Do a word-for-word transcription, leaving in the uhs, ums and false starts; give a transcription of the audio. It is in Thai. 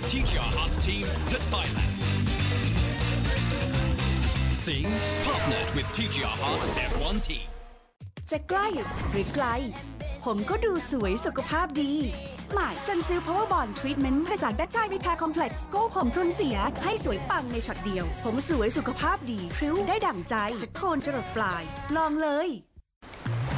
T G R Haas team to Thailand. Sing partnered with T G R Haas เอฟ วัน Team. จะใกล้หรือไกลผมก็ดูสวยสุขภาพดีหมายซันซิลพาวเวอร์บอนด์ทรีทเมนต์ผสานแบคไทรีแพร์คอมเพล็กซ์โก้ผมทนเสียให้สวยปังในช็อตเดียวผมสวยสุขภาพดีพริ้วได้ดั่งใจจากโคนจรดปลายลองเลย